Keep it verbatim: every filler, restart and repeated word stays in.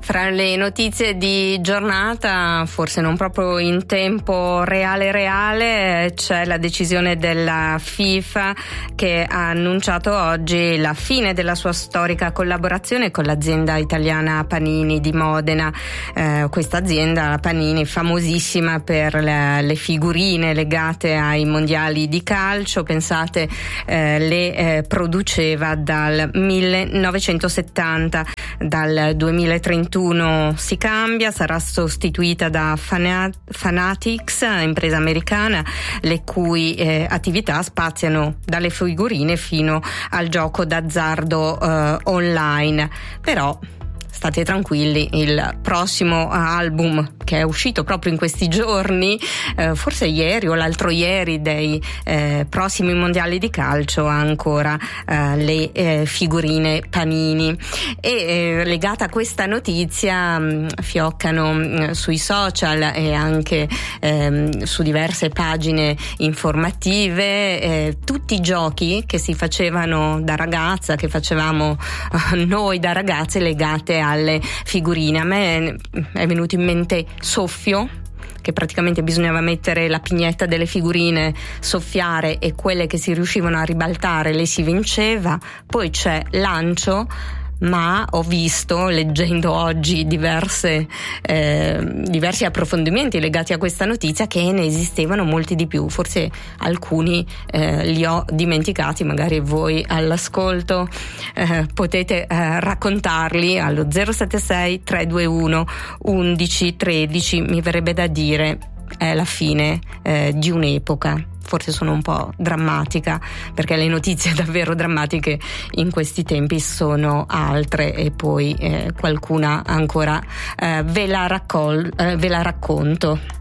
Fra le notizie di giornata, forse non proprio in tempo reale reale, c'è la decisione della FIFA che ha annunciato oggi la fine della sua storica collaborazione con l'azienda italiana Panini di Modena. Eh, questa azienda, Panini, famosissima per le, le figurine legate ai mondiali di calcio, pensate, eh, le eh, produceva dal millenovecentosettanta. Dal duemilatrentuno si cambia, sarà sostituita da Fanatics, impresa americana, le cui eh, attività spaziano dalle figurine fino al gioco d'azzardo eh, online. Però state tranquilli, il prossimo album che è uscito proprio in questi giorni, eh, forse ieri o l'altro ieri, dei eh, prossimi mondiali di calcio, ha ancora eh, le eh, figurine Panini. E eh, legata a questa notizia mh, fioccano mh, sui social e anche ehm, su diverse pagine informative eh, tutti i giochi che si facevano da ragazza, che facevamo eh, noi da ragazze, legate a alle figurine. A me è venuto in mente Soffio, che praticamente bisognava mettere la pignetta delle figurine, soffiare, e quelle che si riuscivano a ribaltare le si vinceva. Poi c'è Lancio, ma ho visto, leggendo oggi diverse, eh, diversi approfondimenti legati a questa notizia, che ne esistevano molti di più. Forse alcuni eh, li ho dimenticati, magari voi all'ascolto eh, potete eh, raccontarli allo zero sette sei tre due uno undici tredici. Mi verrebbe da dire è la fine eh, di un'epoca. Forse sono un po' drammatica, perché le notizie davvero drammatiche in questi tempi sono altre, e poi eh, qualcuna ancora eh, ve la raccol- eh, ve la racconto.